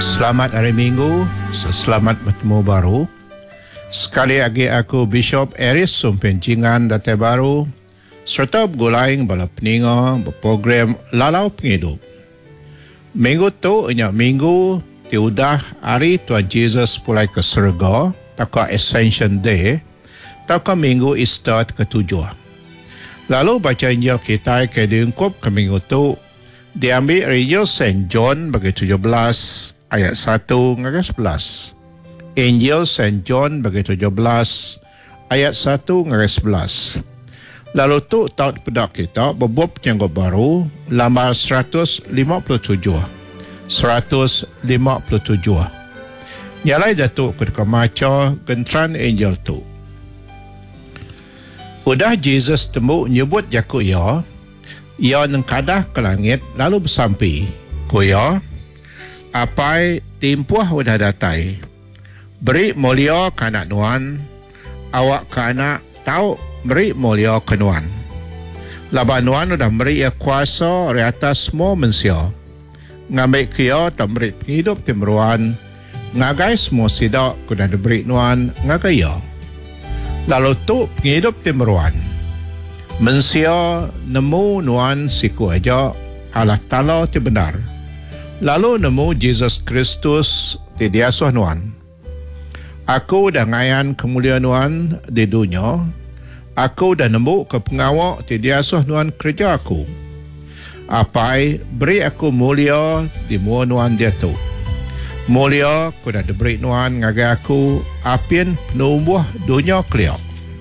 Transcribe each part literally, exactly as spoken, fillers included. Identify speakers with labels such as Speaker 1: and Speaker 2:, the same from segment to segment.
Speaker 1: Selamat hari Minggu, selamat bertemu baru. Sekali lagi aku Bishop Aris Sumpencingan Datai Baru serta bergulaing bala peninga berprogram Lalau Penghidup. Minggu tu inyak minggu tiudah hari Tuhan Yesus pulai ke surga, taka Ascension Day, taka minggu Easter ketujuh. Lalu baca Injil kita ke diungkup ke minggu tu diambil dari Injil Saint John bagi tujuh belas ayat satu hingga sebelas. Injil Saint John bagi tujuh belas ayat satu hingga sebelas. Lalu tu taut pedak kita berbuat penyanggut baru lambar seratus lima puluh tujuh. seratus lima puluh tujuh. Nyalai Datuk ketika maca gentran Injil tu. Udah Jesus temu nyebut jaku ya, ia nengkadah ke langit lalu bersampi. Kuya, apai timpuah udah datai. Beri mulia ke anak nuan, awak ke anak tahu beri mulia ke nuan. Laban nuan udah beri ia kuasa di atas semua manusia. Ngambil kia tak beri penghidup timruan, ngagai semua sidak kuda diberi nuan ngagai ia. Lalu tu penghidup timruan. Manusia nemu nuan siku aja Allah Ta'ala ti benar. Lalu nemu Jesus Kristus di diasuh nuan. Aku dah ngayan kemuliaan nuan di dunia. Aku dah nemu ke pengawak di diasuh nuan kerja aku. Apai beri aku mulia di mua nuan dia tu. Mulia ku dah diberi nuan ngagai aku apin penumbuh dunia keliak.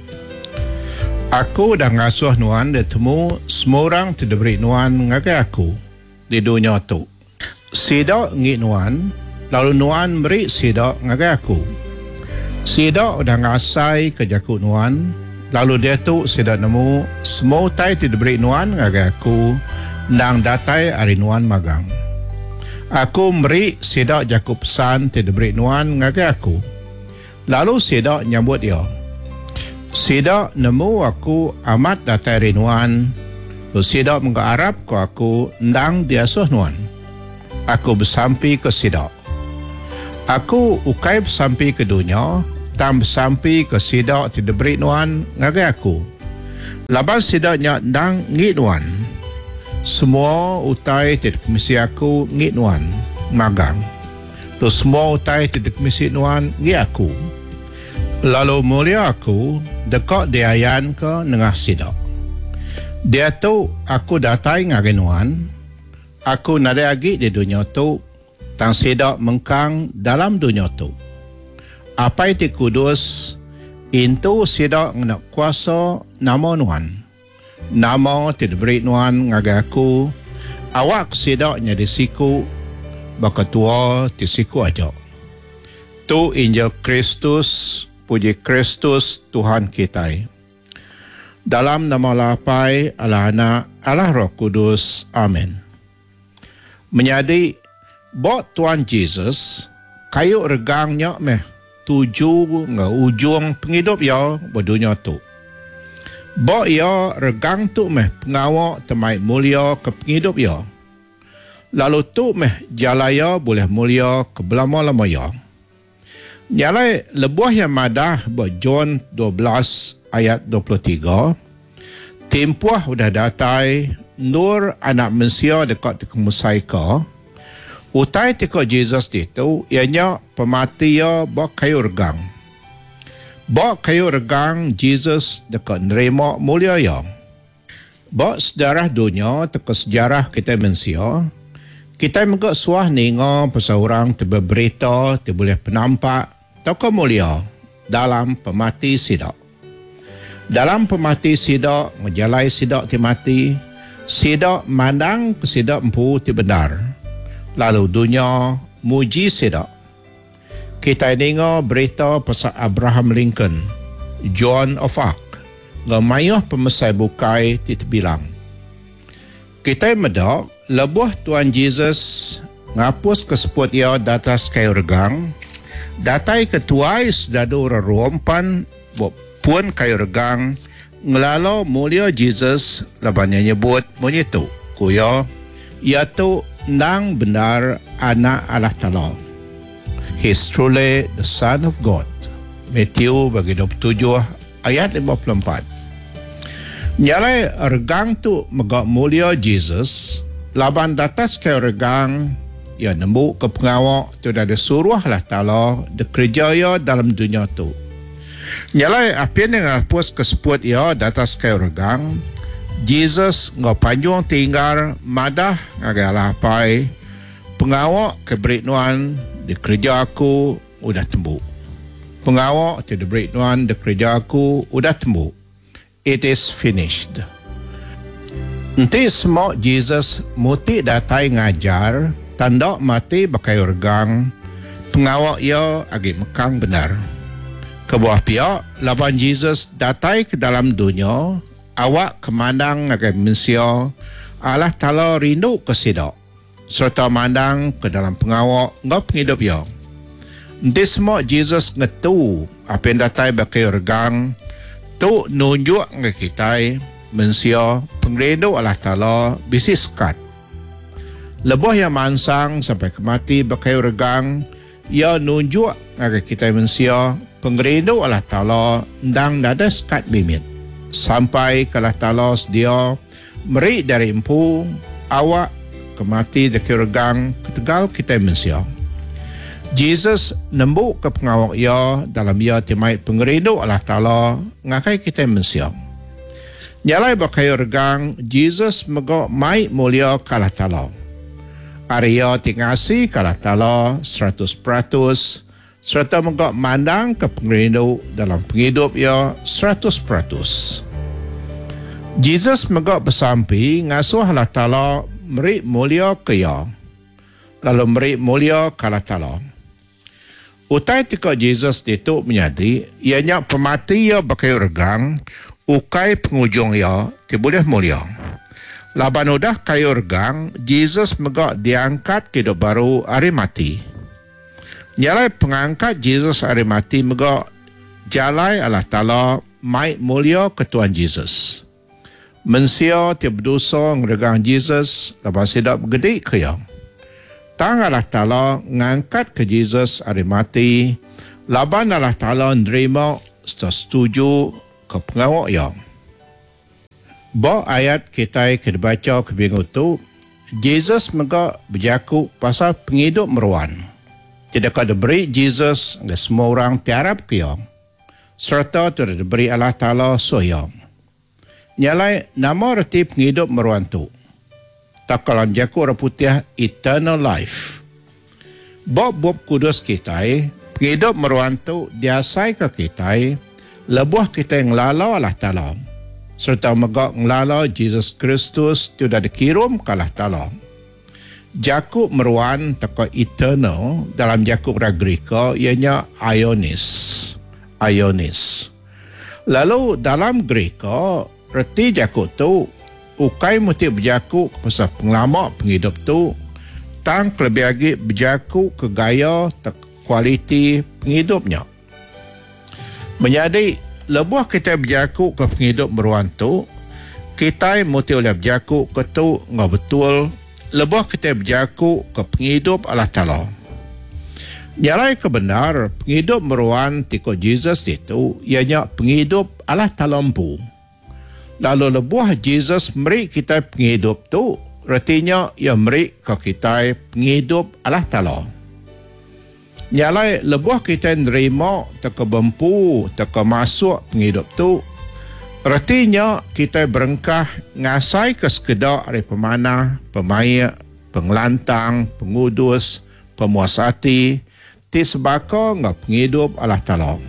Speaker 1: Aku dah ngasuh nuan dia temu semua orang tu diberi nuan ngagai aku di dunia tu. Sidak ngit nuan, lalu nuan beri sidak ngagai aku. Sidak dah ngasai ke jaku nuan, lalu dia tu sidak nemu semua tai tu diberi nuan ngagai aku nang datai hari nuan magang. Aku beri sidak jaku pesan tu diberi nuan ngagai aku. Lalu sidak nyambut dia. Sidak nemu aku amat datai hari nuan. Lalu sidak mengharap ku aku ndang diasuh nuan. Aku bersampi ke sidak. Aku ukai bersampi ke dunia, tam bersampi ke sidak tu diberi nuan ngagai aku. Laban sidaknya ndang ngit nuan. Semua utai tidak komisi aku ngit nuan magang. Tu semua utai tidak komisi nuan ngit aku. Lalu mulia aku dekat diayan ke nengah sidak. Dia tu aku datai ngagai nuan. Aku nada lagi di dunia tu tang sidak mengkang dalam dunia tu. Apa itu kudus itu sidak nak kuasa nama nuan. Nama tidak beri nuan ngagai aku. Awak sidaknya di siku bakatua di siku aja. Tu Injil Kristus, puji Kristus Tuhan kita. Dalam nama lapai Allah Anak, Allah Roh Kudus. Amin. Menyadi bot Tuhan Yesus kayu regangnya meh tuju nge ujung penghidup ya berdunia tu. Bok ya regang tu meh pengawak temai mulia ke penghidup ya. Lalu tu meh jalaya boleh mulia ke belama-lama ya. Nyalai lebuah yang madah buat John dua belas ayat dua puluh tiga. Timpuah udah datai nur anak manusia dekat kemusai ka. Utai tiko Jesus itu ianya pemati ya bok kayu regang. Bok kayu regang Jesus dekat nerima mulia ya. Bok sejarah dunia teko sejarah kita manusia. Kita mengak suah ninga pasal orang terberita, terboleh penampak toko mulia dalam pemati sidak. Dalam pemati sidak, ngejalai sidak ti mati, sidak mandang ke sidak empu ti benar. Lalu dunia muji sidak. Kita dengar berita pasal Abraham Lincoln, Joan of Arc, ngamayuh pemesai bukai ti terbilang. Kita medak lebuh Tuhan Yesus ngapus keseput ia datas kayu regang, datai ketuai sedadu rerompan pun kayu regang, ngelalo mulia Jesus labannya nyebut menyitu, kuya, ia tu nang benar anak Allah Ta'ala. He is truly the Son of God. Matthew bagi dua puluh tujuh ayat lima puluh empat. Nyalai regang tu megak mulia Jesus, laban datas ke regang ia nemu ke pengawak tu dah disuruh Allah Ta'ala bekerja ia dalam dunia tu. Nyalai apa yang ngapus kesebut ia datas ke regang, Jesus ngau panjang tinggal madah ngagalah pai pengawak keberituan di kerja aku udah tembuk. Pengawak tu keberituan di kerja aku udah tembuk. It is finished. Nanti semua Jesus muti datai ngajar tanda mati bakai regang pengawak ia agi mekang benar. Kebuah pihak laban Jesus datai ke dalam dunia awak kemandang agai manusia Allah Ta'ala rindu kesidak serta mandang ke dalam pengawak ngau penghidup ia. Nanti semua Jesus ngetu apa yang datai bakai regang tu nunjuk ke kita manusia pengrindu Allah Ta'ala bisi sekat. Lebah yang mansang sampai kemati bakai regang ia nunjuk ke kita manusia pengrindu Allah Ta'ala ndang dada sekat bimit. Sampai ke Allah Ta'ala sedia meri dari empu awak kemati bakai regang ketegal kita manusia. Jesus nembuk ke pengawak ia dalam ia timai pengerindu Allah Ta'ala ngakai kita manusia. Nyalai bakai regang, Jesus megak mai mulia ke Allah Ta'ala. Arya tingasi ke Allah Ta'ala seratus peratus serta megak mandang ke pengerindu dalam penghidup ia seratus peratus. Jesus megak bersampi ngasuh Allah Ta'ala meri mulia ke ia. Lalu meri mulia ke Allah Ta'ala. Utai tika Jesus itu menyadi, ianya pemati ia bakai regang, ukai pengujung ia, boleh mulia. Laban udah kayu regang, Jesus megak diangkat ke hidup baru hari mati. Nyalai pengangkat Jesus hari mati megak jalai Allah Ta'ala mai mulia ke Tuhan Jesus. Mensia tiap berdosa ngeregang Jesus, laban sedap gede ke ia. Tang Allah Ta'ala ngangkat ke Jesus hari mati, laban Allah Ta'ala nerima setuju ke pengawak ia. Bawa ayat kita kita baca ke minggu tu, Jesus megak berjaku pasal penghidup meruan. Tidak ada beri Jesus ke semua orang tiarap ke ia, serta tidak diberi Allah Ta'ala soya. Nyalai nama reti penghidup meruan tu. Takalan jaku orang putih eternal life. Bob-bob kudus kita, penghidup meruan tu diasai ke kita, lebuh kita yang lalau Allah Ta'ala. Serta megak ngelalau Jesus Kristus tu dah dikirim ke Allah Ta'ala. Jakub meruan taka eternal dalam Jakub Ragrika ianya Ionis. Ionis. Lalu dalam Greka, reti Jakub tu ukai muti berjaku ke pasal penglamak penghidup tu tang lebih lagi berjaku ke gaya tak kualiti penghidupnya. Menjadi lebuh kita berjaku ke penghidup meruan tu, kita muti oleh berjaku ke tu ngah betul lebuh kita berjaku ke penghidup Allah Ta'ala. Nyalai kebenar penghidup meruan tiko Jesus itu ianya penghidup Allah Ta'ala empu. Lalu lebuah Jesus meri kita penghidup tu, artinya ia meri ke kita penghidup Allah Ta'ala. Nyalai lebuah kita nerima teka bempu, teka masuk penghidup tu, artinya kita berengkah ngasai ke sekedar dari pemanah, pemain, pengelantang, pengudus, pemuasati, ti sebaka ngah penghidup Allah Ta'ala.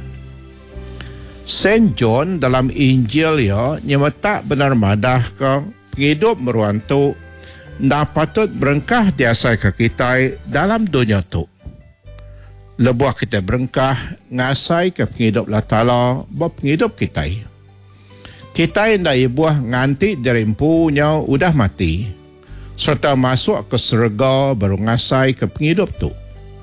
Speaker 1: Saint John dalam Injil ya nyemetak benar madah ke penghidup meruan tu dan patut berengkah diasai ke kita dalam dunia tu. Lebuah kita berengkah ngasai ke penghidup Allah Ta'ala buat penghidup kita. Kita yang dah ibuah nganti dari empunya udah mati serta masuk ke surga baru ngasai ke penghidup tu.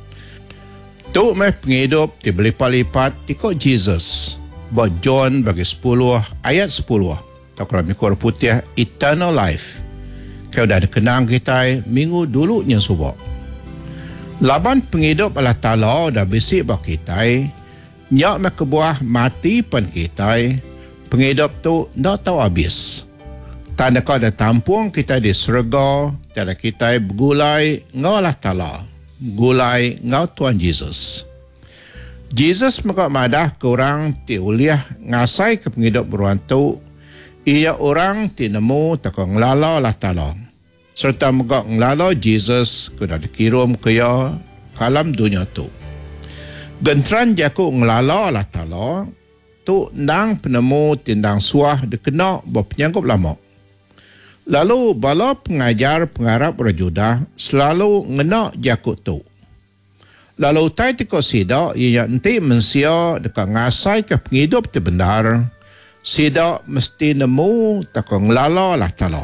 Speaker 1: Tu meh penghidup dibeli lipat ikut Jesus. Buat John bagi sepuluh ayat sepuluh. Tak kalau mikor putih eternal life. Kau dah kenang kita minggu dulunya subak. Laban penghidup Allah Ta'ala dah bisik bah kita, nyak mak kebuah mati pan kita, penghidup tu tak tahu habis. Tanda kau dah tampung kita di surga, tanda kita bergulai ngau Allah Ta'ala, gulai ngau Tuhan Yesus. Yesus maka madah ke orang ti uliah ngasai ke penghidup beruang tu, ia orang ti nemu takong lala Allah Ta'ala. Serta maka ngelala Yesus ke dah dikirim ke ya kalam dunia tu. Gentran jaku ngelala Allah Ta'ala tu nang penemu tindang suah dikena berpenyanggup lama. Lalu bala pengajar pengarap rajudah selalu ngena jaku tu. Lalu tai tiko sidak ia nanti mensia dekat ngasai ke penghidup tu benar. Sidak mesti nemu takong ngelala Allah Ta'ala.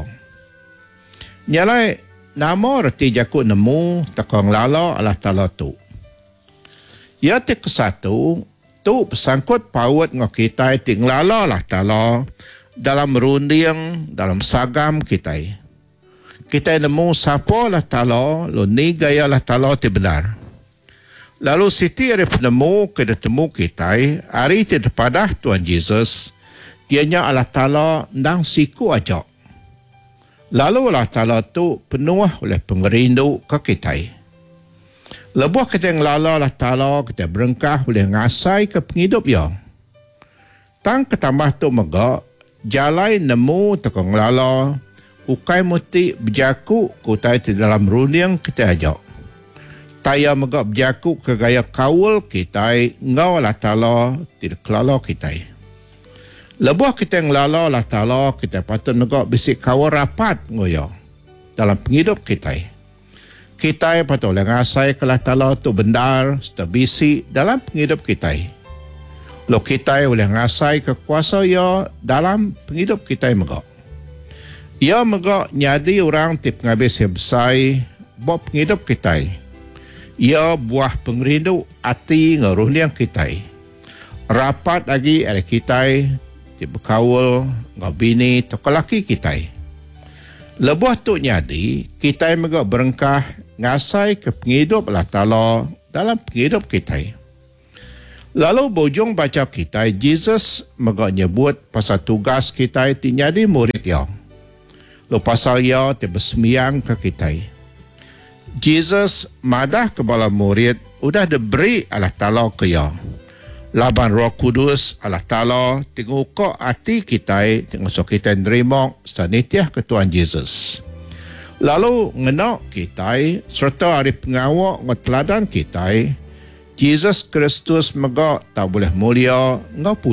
Speaker 1: Nyalai nama reti jaku nemu takong lala Allah Ta'ala tu. Ya te kesatu, tu pesangkut paut ngok kita ting lala Allah Ta'ala dalam runding, dalam sagam kita. Kita nemu siapa Allah Ta'ala, lo ni gaya Allah Ta'ala ti benar. Lalu siti hari penemu ke temu kita, hari ti depadah Tuhan Yesus, ianya Allah Ta'ala ndang siku ajak. Lalu Allah Ta'ala tu penuh oleh pengerindu ke kita. Lebuh kita yang lala Allah Ta'ala kita berengkah boleh ngasai ke penghidup ya. Tang ketambah tu mega, jalai nemu tekong lala, ukai muti berjaku kutai di dalam runding kita ajak. Taya mega berjaku ke gaya kawul kita, ngau Allah Ta'ala tidak kelala kita. Lebuh kita yang lala Allah Ta'ala, kita patut negak bisik kawal rapat ngoyo dalam penghidup kita. Kita patut boleh ngasai ke Allah Ta'ala tu benar, serta bisik dalam penghidup kita. Lo kita boleh ngasai ke kuasa ya dalam penghidup kita megak. Ia megak nyadi orang ti penghabis yang besar, buat penghidup kita. Ia buah pengerindu hati ngaruh liang kita. Rapat lagi ada kita, ti berkawal ngau bini toko laki kita. Lebuh tu nyadi, kita megak berengkah ngasai ke penghidup Allah Ta'ala dalam penghidup kita. Lalu bujung baca kita, Jesus megak nyebut pasal tugas kita ti nyadi murid ya. Lo pasal ya ti bersemiang ke kita. Jesus madah ke bala murid, udah diberi Allah Ta'ala ke ya. Laban Roh Kudus Allah Ta'ala tengok kok hati kita tengok so kita nerima sanitiah ke Tuhan Yesus. Lalu ngenak kita serta hari pengawak ngeteladan kita, Yesus Kristus megak tak boleh mulia ngau